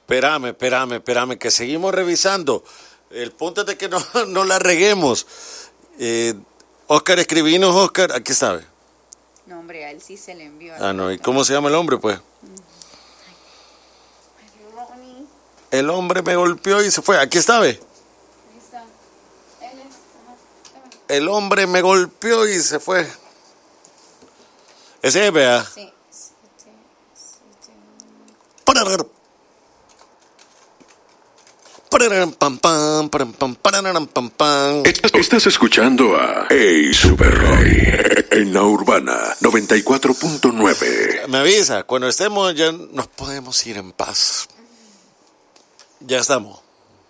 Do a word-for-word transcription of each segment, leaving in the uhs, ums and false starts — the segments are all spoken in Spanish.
Espérame, espérame, espérame, que seguimos revisando. El punto es de que no, no la reguemos. Eh, Oscar, escribinos, Oscar, ¿a qué sabe? No, hombre, a él sí se le envió. Ah, no, ¿y cómo se llama el hombre, pues? El hombre me golpeó y se fue. ¿A qué sabe? Ahí está. Él es. Ajá. El hombre me golpeó y se fue. Ese es, vea. Sí. sí, sí, sí. Pam, pam, pam, pam, pam, pam, pam. Estás escuchando a Hey Super Roy en la Urbana noventa y cuatro punto nueve. Me avisa, cuando estemos ya nos podemos ir en paz. Ya estamos.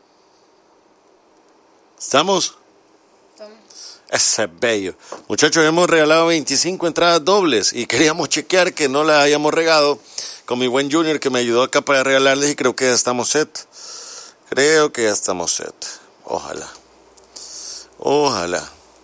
¿Estamos? Ese es bello. Muchachos, hemos regalado veinticinco entradas dobles y queríamos chequear que no las hayamos regado con mi buen Junior que me ayudó acá para regalarles y creo que ya estamos set. Creo que ya estamos set. Ojalá. Ojalá.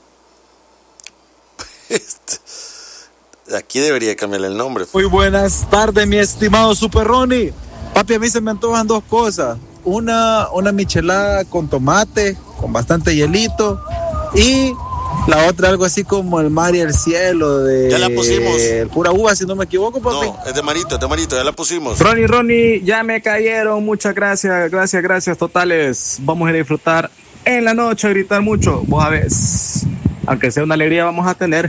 Aquí debería cambiarle el nombre. Muy buenas tardes, mi estimado Super Ronnie. Papi, a mí se me antojan dos cosas. Una, una michelada con tomate, con bastante hielito. Y la otra algo así como el mar y el cielo de... Ya la pusimos. El pura uva, si no me equivoco, papi. No, es de Marito, es de Marito, ya la pusimos. Ronnie, Ronnie, ya me cayeron. Muchas gracias, gracias, gracias totales. Vamos a ir a disfrutar en la noche, a gritar mucho. Vos a ver, aunque sea una alegría vamos a tener.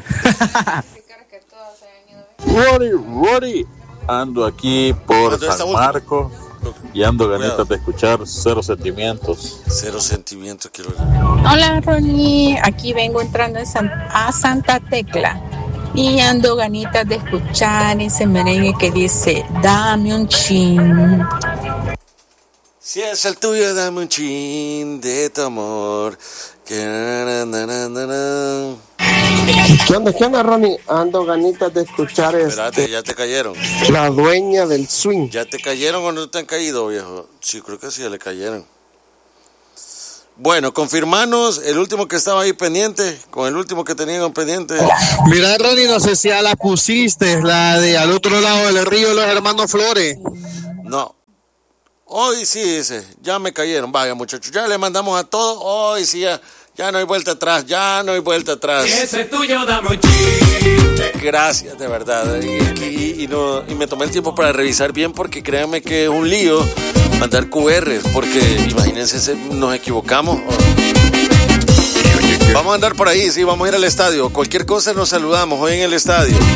Ronnie, Ronnie. Ando aquí por San Marcos y ando ganitas de escuchar Cero Sentimientos. Cero Sentimientos, quiero ver. Hola Ronnie, aquí vengo entrando en San- a Santa Tecla y ando ganitas de escuchar ese merengue que dice dame un chin. Si es el tuyo, dame un chin de tu amor. Que na, na, na, na, na. ¿Qué onda, qué onda, Ronnie? Ando ganitas de escuchar Espérate, este, ya te cayeron. la dueña del swing. ¿Ya te cayeron o no te han caído, viejo? Sí, creo que sí, ya le cayeron. Bueno, confirmanos el último que estaba ahí pendiente, con el último que tenían pendiente. Mira, Ronnie, no sé si ya la pusiste, la de al otro lado del río Los Hermanos Flores. No. Hoy sí, dice, ya me cayeron. Vaya, muchachos, ya le mandamos a todos. Hoy sí, ya, ya no hay vuelta atrás, ya no hay vuelta atrás. Ese tuyo dame un chiste. Gracias, de verdad. Y, y, y, no, y me tomé el tiempo para revisar bien porque créanme que es un lío mandar Q Rs, porque imagínense, se- nos equivocamos. Vamos a andar por ahí, sí, vamos a ir al estadio. Cualquier cosa nos saludamos hoy en el estadio.